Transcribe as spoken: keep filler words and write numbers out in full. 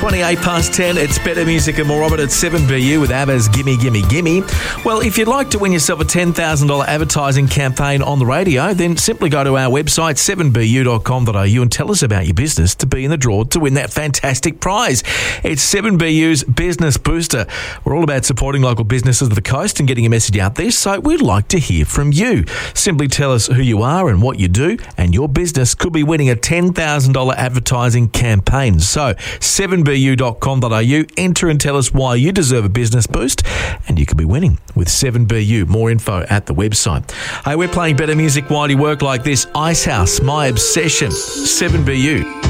twenty-eight past ten. It's Better Music and More of it at seven B U with ABBA's Gimme Gimme Gimme. Well, if you'd like to win yourself a ten thousand dollars advertising campaign on the radio, then simply go to our website, seven b u dot com dot a u, and tell us about your business to be in the draw to win that fantastic prize. It's seven B U's Business Booster. We're all about supporting local businesses of the coast and getting a message out there, so we'd like to hear from you. Simply tell us who you are and what you do, and your business could be winning a ten thousand dollars advertising campaign. So, seven b u dot com dot a u, enter and tell us why you deserve a business boost, and you could be winning with seven B U. More info at the website. Hey, we're playing better music while you work like this. Icehouse, My Obsession, seven B U.